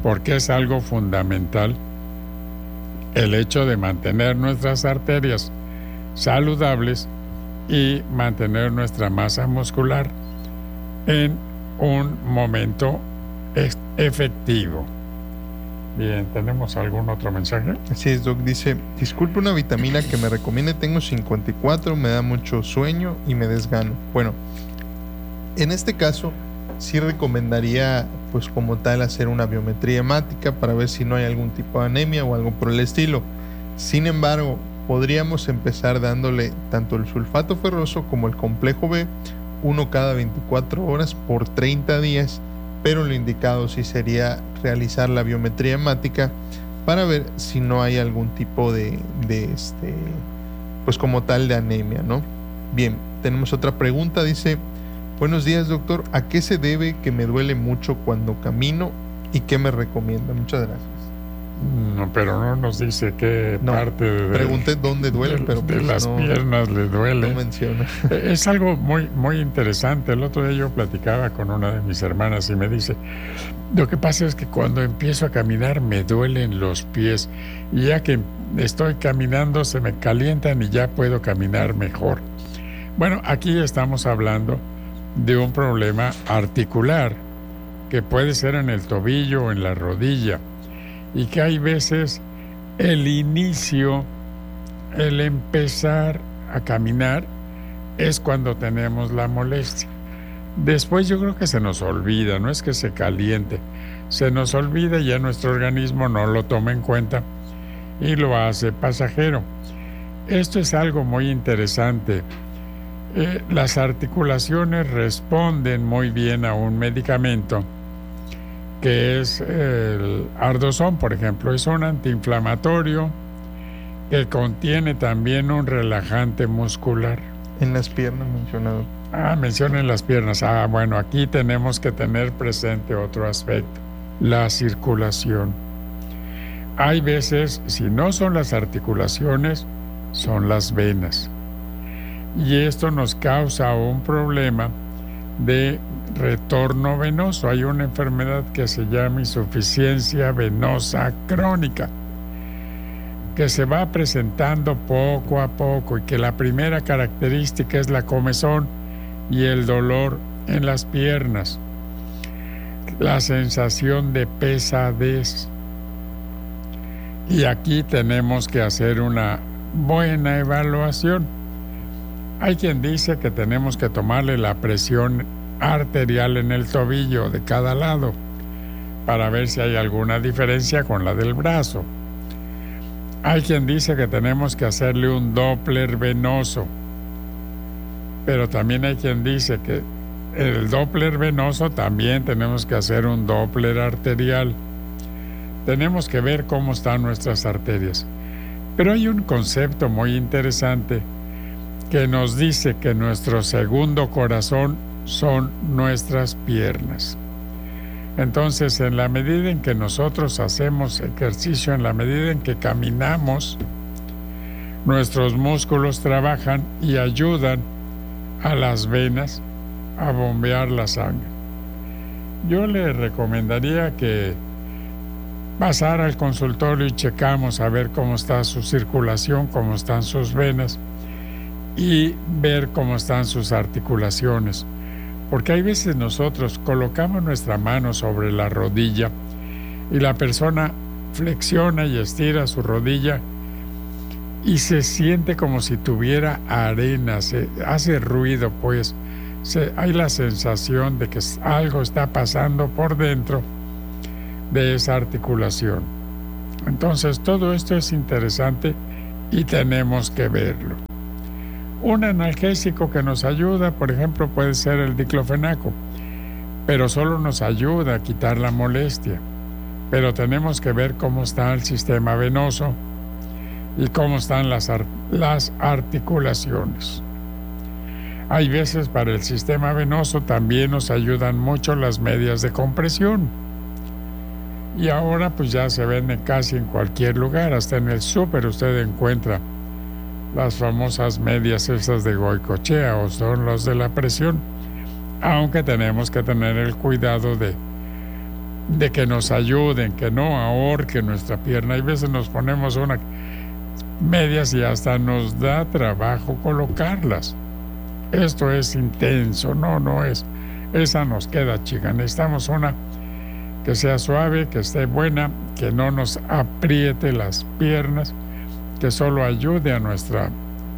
porque es algo fundamental el hecho de mantener nuestras arterias saludables y mantener nuestra masa muscular en un momento efectivo. Bien, ¿tenemos algún otro mensaje? Así es, Doc. Dice, disculpe, una vitamina que me recomiende, tengo 54, me da mucho sueño y me desgano. Bueno, en este caso sí recomendaría, pues como tal, hacer una biometría hemática para ver si no hay algún tipo de anemia o algo por el estilo. Sin embargo, podríamos empezar dándole tanto el sulfato ferroso como el complejo B, uno cada 24 horas por 30 días, pero lo indicado sí sería realizar la biometría hemática para ver si no hay algún tipo de pues como tal de anemia, ¿no? Bien, tenemos otra pregunta, dice, buenos días, doctor, ¿a qué se debe que me duele mucho cuando camino y qué me recomienda? Muchas gracias. No, pero no nos dice qué parte de... Pregunté dónde duele, pero de pues las piernas le duele. No menciona. Es algo muy, muy interesante. El otro día yo platicaba con una de mis hermanas y me dice, lo que pasa es que cuando empiezo a caminar me duelen los pies y ya que estoy caminando se me calientan y ya puedo caminar mejor. Bueno, aquí estamos hablando de un problema articular que puede ser en el tobillo o en la rodilla, y que hay veces el inicio, el empezar a caminar es cuando tenemos la molestia. Después yo creo que se nos olvida, no es que se caliente, se nos olvida y ya nuestro organismo no lo toma en cuenta y lo hace pasajero. Esto es algo muy interesante. Las articulaciones responden muy bien a un medicamento que es el Ardozón, por ejemplo. Es un antiinflamatorio que contiene también un relajante muscular. En las piernas mencionado. Menciona en las piernas. Bueno, aquí tenemos que tener presente otro aspecto, la circulación. Hay veces, si no son las articulaciones, son las venas. Y esto nos causa un problema de retorno venoso. Hay una enfermedad que se llama insuficiencia venosa crónica, que se va presentando poco a poco y que la primera característica es la comezón y el dolor en las piernas, la sensación de pesadez. Y aquí tenemos que hacer una buena evaluación. Hay quien dice que tenemos que tomarle la presión arterial en el tobillo de cada lado para ver si hay alguna diferencia con la del brazo. Hay quien dice que tenemos que hacerle un Doppler venoso, pero también hay quien dice que el Doppler venoso también tenemos que hacer un Doppler arterial. Tenemos que ver cómo están nuestras arterias. Pero hay un concepto muy interesante que nos dice que nuestro segundo corazón son nuestras piernas. Entonces, en la medida en que nosotros hacemos ejercicio, en la medida en que caminamos, nuestros músculos trabajan y ayudan a las venas a bombear la sangre. Yo le recomendaría que pasara al consultorio y checamos a ver cómo está su circulación, cómo están sus venas y ver cómo están sus articulaciones. Porque hay veces nosotros colocamos nuestra mano sobre la rodilla y la persona flexiona y estira su rodilla y se siente como si tuviera arena, se hace ruido, pues hay la sensación de que algo está pasando por dentro de esa articulación. Entonces todo esto es interesante y tenemos que verlo. Un analgésico que nos ayuda, por ejemplo, puede ser el diclofenaco, pero solo nos ayuda a quitar la molestia. Pero tenemos que ver cómo está el sistema venoso y cómo están las articulaciones. Hay veces para el sistema venoso también nos ayudan mucho las medias de compresión. Y ahora pues ya se venden casi en cualquier lugar, hasta en el súper usted encuentra las famosas medias esas de Goicoechea, o son los de la presión, aunque tenemos que tener el cuidado de de que nos ayuden, que no ahorque nuestra pierna. Hay veces nos ponemos una medias y hasta nos da trabajo colocarlas. Esto es intenso, no es. Esa nos queda chica. Necesitamos una que sea suave, que esté buena, que no nos apriete las piernas, que solo ayude a nuestra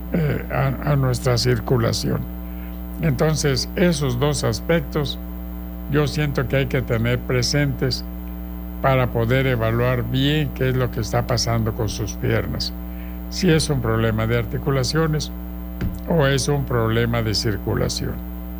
circulación. Entonces, esos dos aspectos yo siento que hay que tener presentes para poder evaluar bien qué es lo que está pasando con sus piernas. Si es un problema de articulaciones o es un problema de circulación.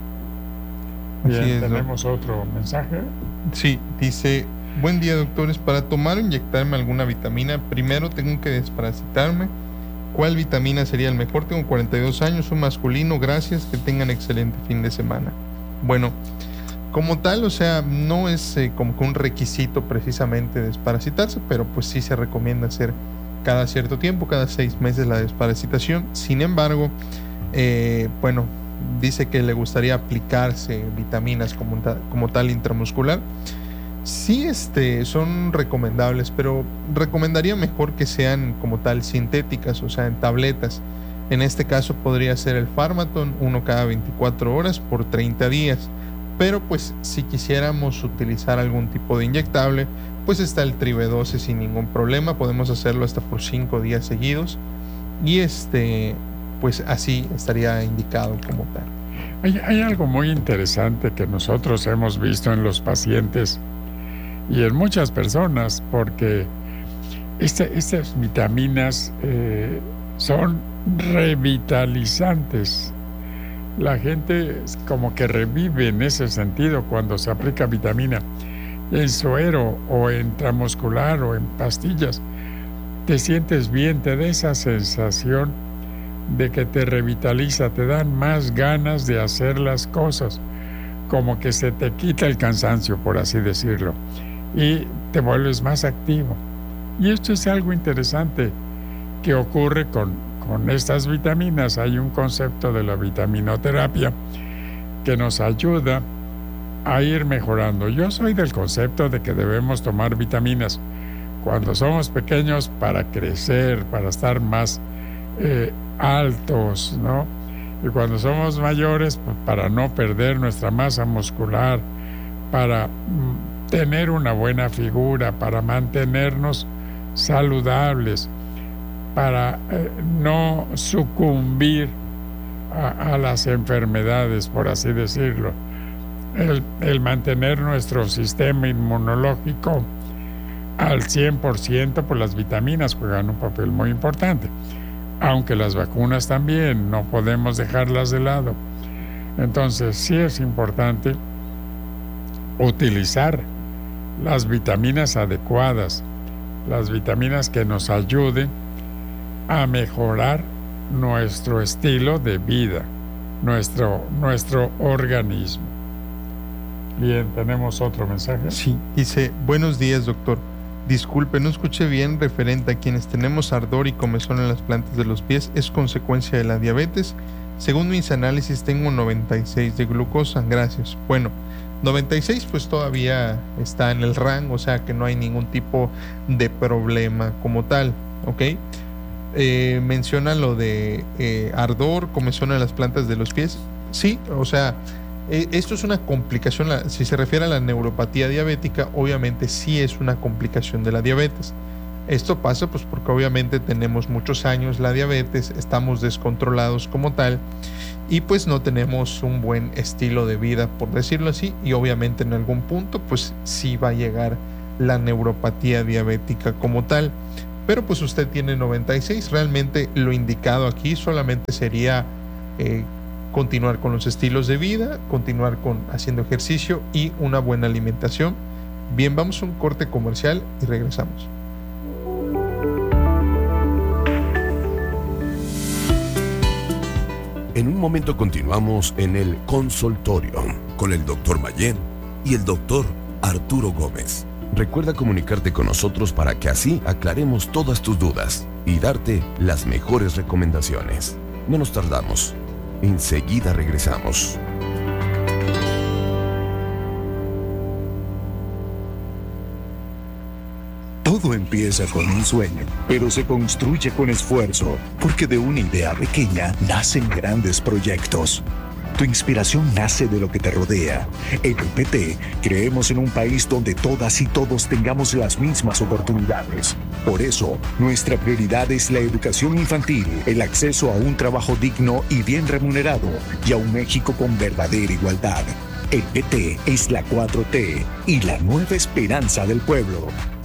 Bien, tenemos otro mensaje. Sí, dice: buen día, doctores. Para tomar o inyectarme alguna vitamina, primero tengo que desparasitarme. ¿Cuál vitamina sería el mejor? Tengo 42 años, soy masculino. Gracias, que tengan excelente fin de semana. Bueno, como tal, o sea, no es como que un requisito precisamente desparasitarse, pero pues sí se recomienda hacer cada cierto tiempo, cada 6 meses, la desparasitación. Sin embargo, bueno, dice que le gustaría aplicarse vitaminas como tal intramuscular. Sí, son recomendables, pero recomendaría mejor que sean como tal sintéticas, o sea, en tabletas. En este caso podría ser el Pharmaton, uno cada 24 horas por 30 días. Pero pues si quisiéramos utilizar algún tipo de inyectable, pues está el Tribe12 sin ningún problema. Podemos hacerlo hasta por 5 días seguidos. Y pues así estaría indicado como tal. Hay algo muy interesante que nosotros hemos visto en los pacientes y en muchas personas, porque estas vitaminas son revitalizantes. La gente como que revive en ese sentido cuando se aplica vitamina en suero o intramuscular o en pastillas. Te sientes bien, te da esa sensación de que te revitaliza, te dan más ganas de hacer las cosas, como que se te quita el cansancio, por así decirlo, y te vuelves más activo. Y esto es algo interesante que ocurre con estas vitaminas. Hay un concepto de la vitaminoterapia que nos ayuda a ir mejorando. Yo soy del concepto de que debemos tomar vitaminas cuando somos pequeños para crecer, para estar más altos, ¿no? Y cuando somos mayores, pues, para no perder nuestra masa muscular, para tener una buena figura, para mantenernos saludables, para no sucumbir a las enfermedades, por así decirlo. El mantener nuestro sistema inmunológico al 100%, pues las vitaminas juegan un papel muy importante. Aunque las vacunas también, no podemos dejarlas de lado. Entonces sí es importante utilizar las vitaminas adecuadas, las vitaminas que nos ayuden a mejorar nuestro estilo de vida, nuestro organismo. Bien, tenemos otro mensaje. Sí, dice: buenos días, doctor. Disculpe, no escuché bien. Referente a quienes tenemos ardor y comezón en las plantas de los pies, ¿es consecuencia de la diabetes? Según mis análisis tengo 96 de glucosa. Gracias. Bueno, 96 pues todavía está en el rango, o sea que no hay ningún tipo de problema como tal, ¿ok? Menciona lo de ardor, comezón en las plantas de los pies. Sí, o sea, esto es una complicación. Si se refiere a la neuropatía diabética, obviamente sí es una complicación de la diabetes. Esto pasa pues porque obviamente tenemos muchos años la diabetes, estamos descontrolados como tal y pues no tenemos un buen estilo de vida, por decirlo así, y obviamente en algún punto pues sí va a llegar la neuropatía diabética como tal. Pero pues usted tiene 96, realmente lo indicado aquí solamente sería continuar con los estilos de vida, continuar haciendo ejercicio y una buena alimentación. Bien, vamos a un corte comercial y regresamos. En un momento continuamos en el consultorio con el Dr. Mayén y el Dr. Arturo Gómez. Recuerda comunicarte con nosotros para que así aclaremos todas tus dudas y darte las mejores recomendaciones. No nos tardamos. Enseguida regresamos. Todo empieza con un sueño, pero se construye con esfuerzo, porque de una idea pequeña nacen grandes proyectos. Tu inspiración nace de lo que te rodea. En el PT creemos en un país donde todas y todos tengamos las mismas oportunidades. Por eso, nuestra prioridad es la educación infantil, el acceso a un trabajo digno y bien remunerado, y a un México con verdadera igualdad. El PT es la 4T y la nueva esperanza del pueblo.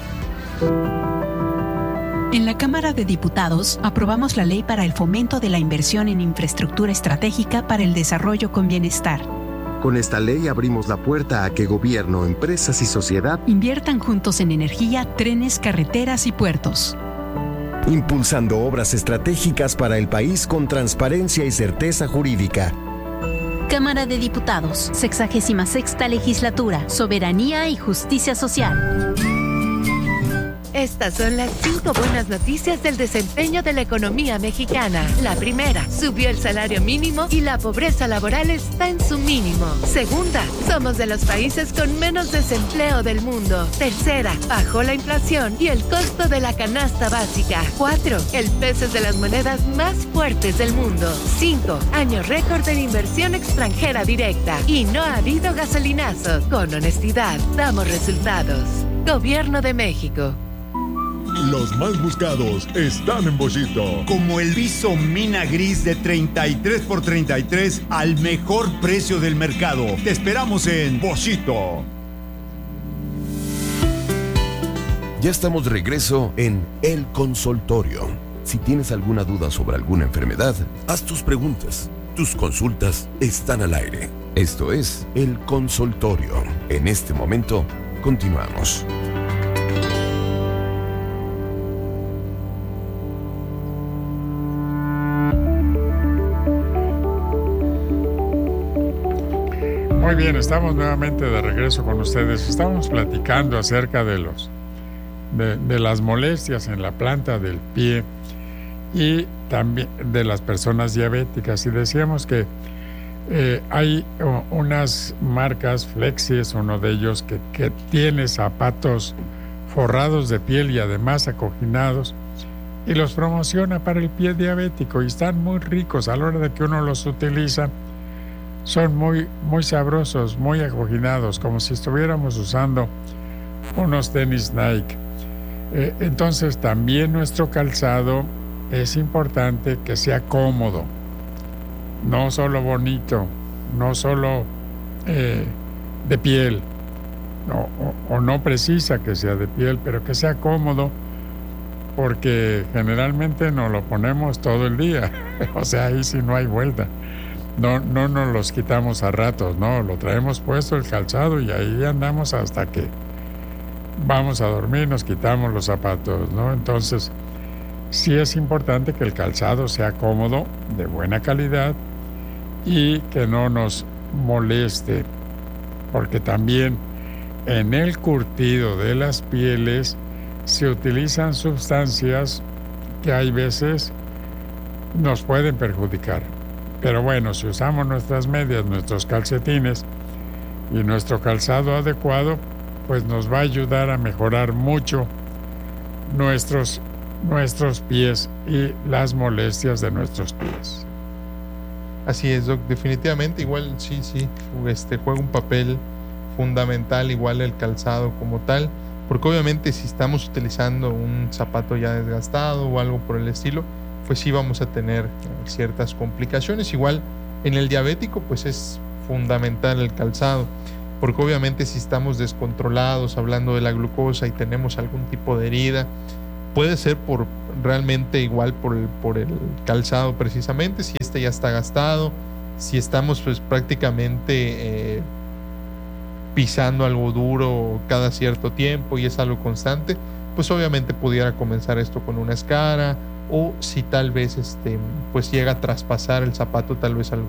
En la Cámara de Diputados aprobamos la Ley para el Fomento de la Inversión en Infraestructura Estratégica para el Desarrollo con Bienestar. Con esta ley abrimos la puerta a que gobierno, empresas y sociedad inviertan juntos en energía, trenes, carreteras y puertos. impulsando obras estratégicas para el país con transparencia y certeza jurídica. Cámara de Diputados, 66ª Legislatura, Soberanía y Justicia Social. Estas son las 5 buenas noticias del desempeño de la economía mexicana. La primera, subió el salario mínimo y la pobreza laboral está en su mínimo. Segunda, somos de los países con menos desempleo del mundo. Tercera, bajó la inflación y el costo de la canasta básica. 4, el peso es de las monedas más fuertes del mundo. 5, año récord de inversión extranjera directa. Y no ha habido gasolinazo. Con honestidad, damos resultados. Gobierno de México. Los más buscados están en Bollito. Como el viso mina gris de 33 por 33 al mejor precio del mercado. Te esperamos en Bollito. Ya estamos de regreso en El Consultorio. Si tienes alguna duda sobre alguna enfermedad, haz tus preguntas. Tus consultas están al aire. Esto es El Consultorio. En este momento, continuamos. Muy bien, estamos nuevamente de regreso con ustedes. Estamos platicando acerca de las molestias en la planta del pie y también de las personas diabéticas. Y decíamos que hay unas marcas, Flexi es uno de ellos, que tiene zapatos forrados de piel y además acoginados, y los promociona para el pie diabético y están muy ricos. A la hora de que uno los utiliza, son muy, muy sabrosos, muy acoginados, como si estuviéramos usando unos tenis Nike. Entonces también nuestro calzado es importante que sea cómodo, no solo bonito, no solo de piel, o no precisa que sea de piel, pero que sea cómodo, porque generalmente nos lo ponemos todo el día. O sea, ahí sí no hay vuelta. No nos los quitamos a ratos, no, lo traemos puesto el calzado y ahí andamos hasta que vamos a dormir, nos quitamos los zapatos, ¿no? Entonces, sí es importante que el calzado sea cómodo, de buena calidad y que no nos moleste, porque también en el curtido de las pieles se utilizan sustancias que hay veces nos pueden perjudicar. Pero bueno, si usamos nuestras medias, nuestros calcetines y nuestro calzado adecuado, pues nos va a ayudar a mejorar mucho nuestros pies y las molestias de nuestros pies. Así es, Doc, definitivamente igual sí, juega un papel fundamental igual el calzado como tal, porque obviamente si estamos utilizando un zapato ya desgastado o algo por el estilo, pues sí vamos a tener ciertas complicaciones. Igual en el diabético pues es fundamental el calzado, porque obviamente si estamos descontrolados hablando de la glucosa y tenemos algún tipo de herida, puede ser por realmente igual por el calzado precisamente, si este ya está gastado, si estamos pues prácticamente pisando algo duro cada cierto tiempo y es algo constante, pues obviamente pudiera comenzar esto con una escara, o si tal vez pues llega a traspasar el zapato tal vez algún